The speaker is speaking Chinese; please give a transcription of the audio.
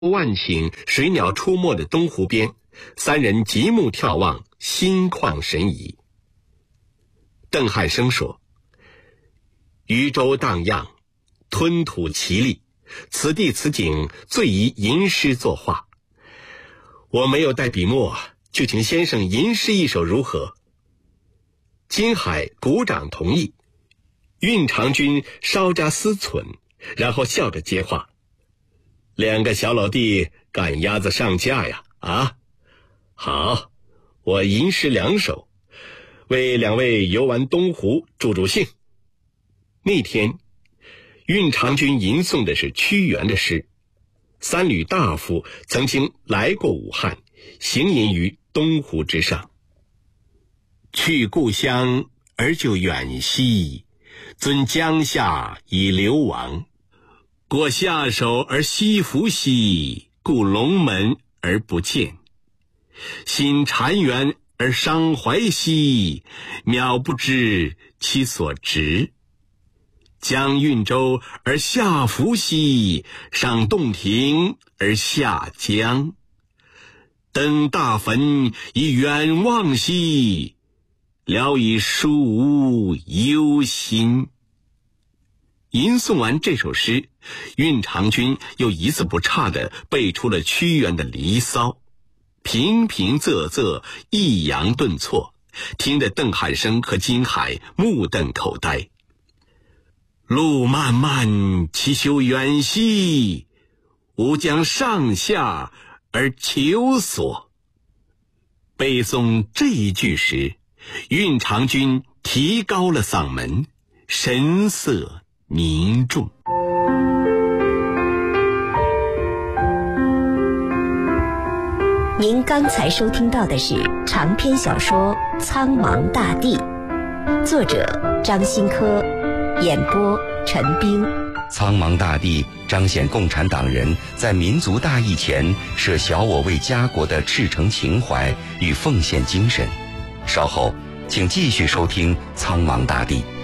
万顷水鸟出没的东湖边，三人极目眺望，心旷神怡。邓汉生说：“渔舟荡漾，吞吐其力，此地此景最宜吟诗作画。我没有带笔墨，就请先生吟诗一首如何？”金海鼓掌同意，运长君稍加思忖，然后笑着接话：“两个小老弟赶鸭子上架呀！啊，好，我吟诗两首，为两位游玩东湖助助兴。”那天，运长君吟诵的是屈原的诗。三闾大夫曾经来过武汉，行吟于东湖之上。去故乡而就远兮，尊江夏以流亡。过夏首而西服兮，故龙门而不见。心潺湲而伤怀兮，渺不知其所值。将运舟而下浮兮，上洞庭而下江。登大坟以远望兮，聊以抒无忧心。吟诵完这首诗，运长君又一字不差地背出了屈原的《离骚》，平平仄仄，抑扬顿挫，听得邓汉生和金海目瞪口呆。路漫漫其修远兮，吾将上下而求索。背诵这一句时，运长君提高了嗓门，神色凝重。 您刚才收听到的是长篇小说《苍茫大地》，作者张新科，演播陈冰。 苍茫大地彰显共产党人在民族大义前舍小我为家国的赤诚情怀与奉献精神。稍后请继续收听《苍茫大地》。